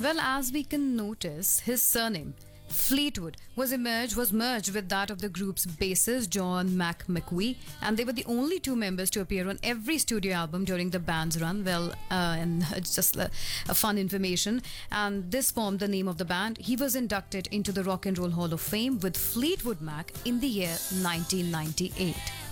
Well, as we can notice, his surname Fleetwood was merged with that of the group's bassist John McMcVie, and they were the only two members to appear on every studio album during the band's run. Well, and it's just a fun information, and this formed the name of the band. He was inducted into the Rock and Roll Hall of Fame with Fleetwood Mac in the year 1998.